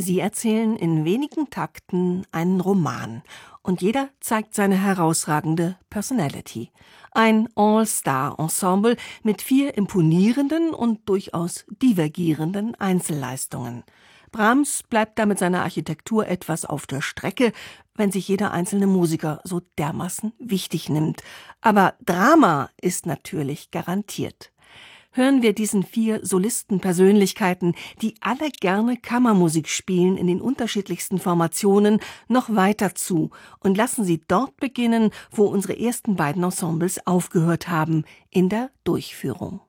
Sie erzählen in wenigen Takten einen Roman und jeder zeigt seine herausragende Personality. Ein All-Star-Ensemble mit 4 imponierenden und durchaus divergierenden Einzelleistungen. Brahms bleibt da mit seiner Architektur etwas auf der Strecke, wenn sich jeder einzelne Musiker so dermaßen wichtig nimmt. Aber Drama ist natürlich garantiert. Hören wir diesen 4 Solistenpersönlichkeiten, die alle gerne Kammermusik spielen in den unterschiedlichsten Formationen, noch weiter zu und lassen Sie dort beginnen, wo unsere ersten beiden Ensembles aufgehört haben, in der Durchführung.